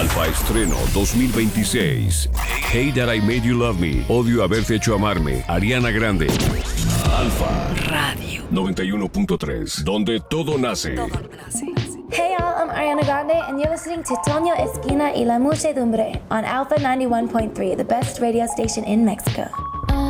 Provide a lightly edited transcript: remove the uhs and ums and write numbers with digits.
Alfa Estreno 2026. Hey That I Made You Love Me. Odio haberte hecho amarme. Ariana Grande. Alfa Radio 91.3. Donde todo nace. Hey y'all, I'm Ariana Grande and you're listening to Toño Esquina y La Muchedumbre on Alpha 91.3, the best radio station in Mexico.